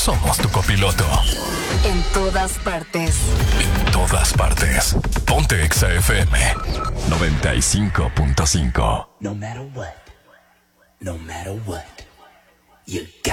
somos tu copiloto. En todas partes. En todas partes. Ponte Exa FM 95.5. No matter what, you